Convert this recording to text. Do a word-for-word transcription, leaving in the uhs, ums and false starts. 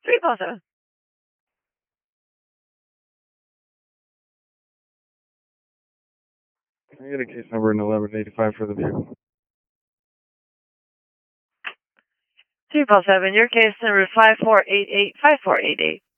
three four seven. Can I get a case number in eleven eighty-five for the vehicle? three four seven, your case number is five four eight eight, five four eight eight.